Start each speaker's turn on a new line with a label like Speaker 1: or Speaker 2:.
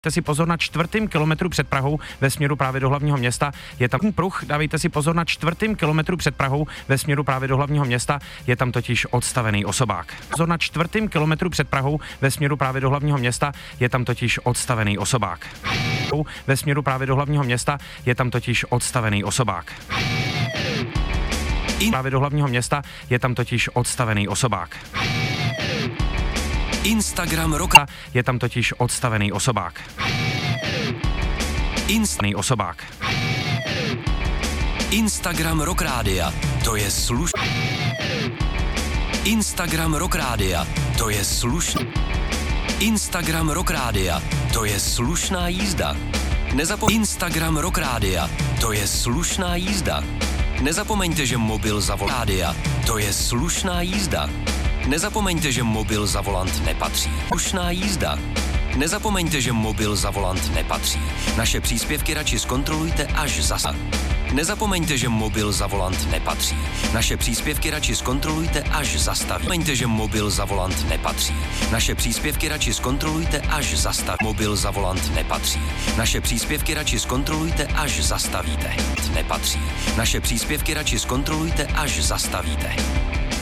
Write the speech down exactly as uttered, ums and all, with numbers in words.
Speaker 1: Dejte si pozor na čtvrtém kilometru před Prahou ve směru právě do hlavního města. Je tam pruh, dávejte si pozor na čtvrtém kilometru před Prahou ve směru právě do hlavního města. Je tam totiž odstavený osobák. Pozor na čtvrtém kilometru před Prahou ve směru právě do hlavního města. Je tam totiž odstavený osobák. Ve směru právě do hlavního města je tam totiž odstavený osobák. Právě do hlavního města je tam totiž odstavený osobák.
Speaker 2: Instagram roka.
Speaker 1: Je tam totiž odstavený osobák. Instaný osobák.
Speaker 2: Instagram Rock Rádia. To je sluš... Instagram Rock Rádia. To je sluš... Instagram Rock Rádia. To je slušná jízda. Nezapo... Instagram Rock Rádia. To je slušná jízda. Nezapomeňte, že mobil za volant rádia. To je slušná jízda. Nezapomeňte, že mobil za volant nepatří. Slušná jízda. Nezapomeňte, že mobil za volant nepatří. Naše příspěvky radši zkontrolujte až zasa. Nezapomeňte, že mobil za volant nepatří. Naše příspěvky radši zkontrolujte až zastaví. Nezapomeňte, že mobil za volant nepatří. Naše příspěvky radši zkontrolujte až zastaví. Mobil za volant nepatří. Naše příspěvky radši zkontrolujte až zastavíte. Nepatří. Naše příspěvky radši zkontrolujte až zastavíte.